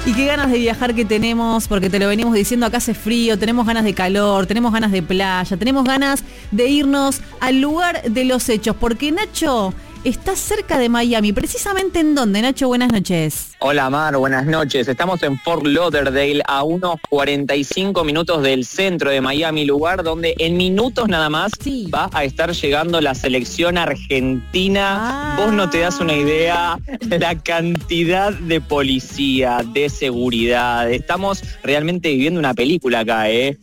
Y qué ganas de viajar que tenemos, porque te lo venimos diciendo, acá hace frío, tenemos ganas de calor, tenemos ganas de playa, tenemos ganas de irnos al lugar de los hechos, porque Nacho está cerca de Miami. ¿Precisamente en dónde, Nacho? Buenas noches. Hola Mar, buenas noches. Estamos en Fort Lauderdale, a unos 45 minutos del centro de Miami, lugar donde en minutos nada más va a estar llegando la selección argentina. Vos no te das una idea la cantidad de policía, de seguridad. Estamos realmente viviendo una película acá,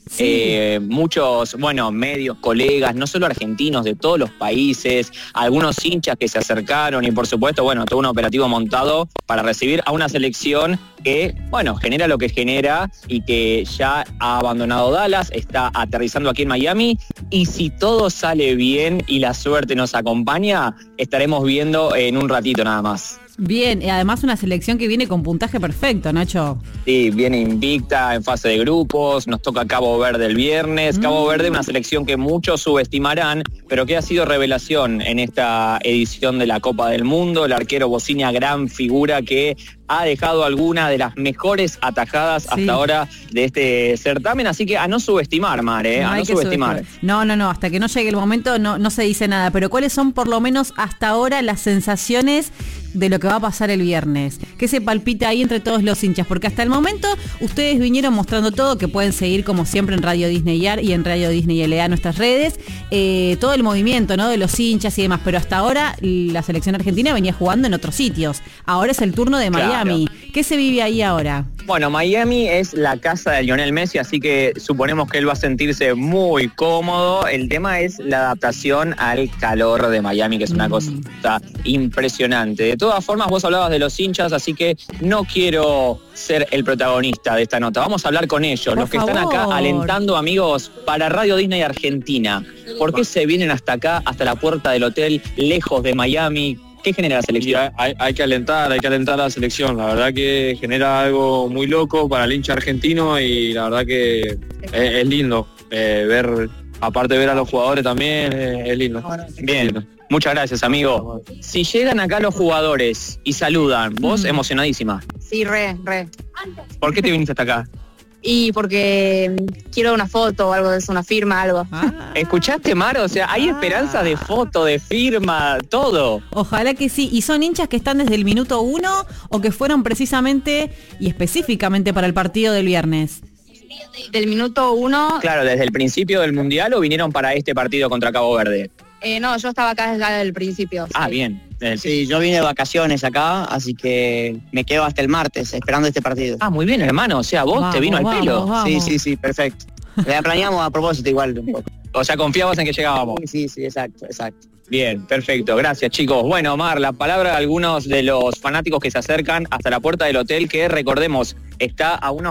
muchos, medios, colegas, no solo argentinos, de todos los países, algunos hinchas que se acercaron y por supuesto, todo un operativo montado para recibir a una selección que, genera lo que genera y que ya ha abandonado Dallas, está aterrizando aquí en Miami, y si todo sale bien y la suerte nos acompaña, estaremos viendo en un ratito nada más. Bien, y además una selección que viene con puntaje perfecto, Nacho. Sí, viene invicta en fase de grupos, nos toca Cabo Verde el viernes. Cabo Verde, una selección que muchos subestimarán, pero que ha sido revelación en esta edición de la Copa del Mundo. El arquero Bociña, gran figura que ha dejado alguna de las mejores atajadas hasta ahora de este certamen, así que a no subestimar, Mar, a no subestimar. No, hasta que no llegue el momento no se dice nada, pero ¿cuáles son por lo menos hasta ahora las sensaciones de lo que va a pasar el viernes? ¿Qué se palpita ahí entre todos los hinchas? Porque hasta el momento ustedes vinieron mostrando todo, que pueden seguir como siempre en Radio Disney AR y en Radio Disney LA, nuestras redes, todo el movimiento, ¿no?, de los hinchas y demás, pero hasta ahora la selección argentina venía jugando en otros sitios. Ahora es el turno de Miami. Claro. ¿Qué se vive ahí ahora? Bueno, Miami es la casa de Lionel Messi, así que suponemos que él va a sentirse muy cómodo. El tema es la adaptación al calor de Miami, que es una cosa impresionante. De todas formas, vos hablabas de los hinchas, así que no quiero ser el protagonista de esta nota. Vamos a hablar con ellos, los que están acá alentando, amigos, para Radio Disney Argentina. ¿Por qué se vienen hasta acá, hasta la puerta del hotel, lejos de Miami? ¿Qué genera la selección? Hay que alentar a la selección. La verdad que genera algo muy loco para el hincha argentino y la verdad que es lindo ver, aparte de ver a los jugadores también, es lindo. Bien, muchas gracias, amigo. Si llegan acá los jugadores y saludan, vos emocionadísima. Sí, re. ¿Por qué te viniste hasta acá? Y porque quiero una foto o algo de eso, una firma, algo. ¿Escuchaste, Mar? O sea, hay esperanza de foto, de firma, todo. Ojalá que sí. ¿Y son hinchas que están desde el minuto 1 o que fueron precisamente y específicamente para el partido del viernes? Del minuto 1. Claro, desde el principio del Mundial, ¿o vinieron para este partido contra Cabo Verde? No, yo estaba acá desde el principio. Ah, bien. Sí, yo vine de vacaciones acá, así que me quedo hasta el martes esperando este partido. Ah, muy bien, hermano. O sea, vos te vino al pelo. Vamos. Sí, perfecto. La planeamos a propósito igual un poco. O sea, confiabas en que llegábamos. Sí, exacto. Bien, perfecto, gracias chicos. Bueno, Omar, la palabra de algunos de los fanáticos que se acercan hasta la puerta del hotel, que recordemos, está a unos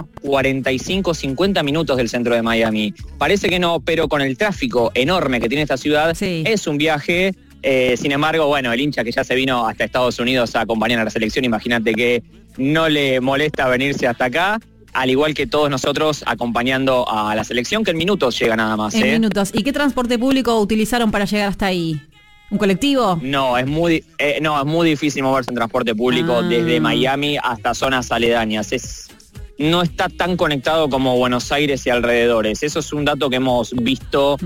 45-50 minutos del centro de Miami. Parece que no, pero con el tráfico enorme que tiene esta ciudad, es un viaje. Sin embargo, el hincha que ya se vino hasta Estados Unidos a acompañar a la selección, imagínate que no le molesta venirse hasta acá, al igual que todos nosotros acompañando a la selección, que en minutos llega nada más. En minutos. ¿Y qué transporte público utilizaron para llegar hasta ahí? ¿Un colectivo? No, es muy difícil moverse en transporte público desde Miami hasta zonas aledañas. No está tan conectado como Buenos Aires y alrededores. Eso es un dato que hemos visto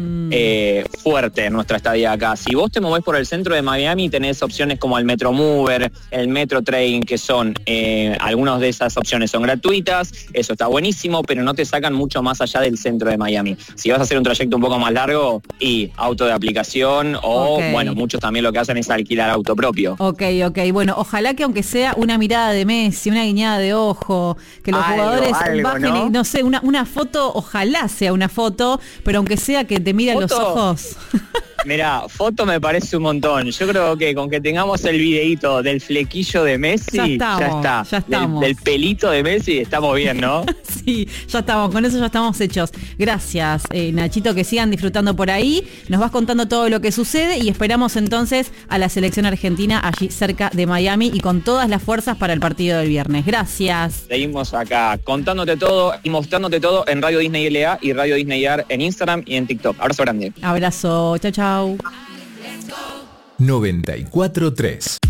fuerte en nuestra estadía acá. Si vos te movés por el centro de Miami, tenés opciones como el Metromover, el Metro Train, que son, algunas de esas opciones son gratuitas, eso está buenísimo, pero no te sacan mucho más allá del centro de Miami. Si vas a hacer un trayecto un poco más largo, y auto de aplicación o, muchos también lo que hacen es alquilar auto propio. Ok. Bueno, ojalá que aunque sea una mirada de Messi, una guiñada de ojo, que los jugadores bajen, ¿no? No sé, una foto, ojalá sea una foto, pero aunque sea que te miren los ojos. Mirá, foto me parece un montón. Yo creo que con que tengamos el videíto del flequillo de Messi, ya estamos. Del pelito de Messi, estamos bien, ¿no? Sí, ya estamos, con eso ya estamos hechos. Gracias, Nachito, que sigan disfrutando por ahí. Nos vas contando todo lo que sucede y esperamos entonces a la selección argentina allí cerca de Miami y con todas las fuerzas para el partido del viernes. Gracias. Seguimos acá contándote todo y mostrándote todo en Radio Disney LA y Radio Disney AR en Instagram y en TikTok. Abrazo grande. Abrazo, chao. 94.3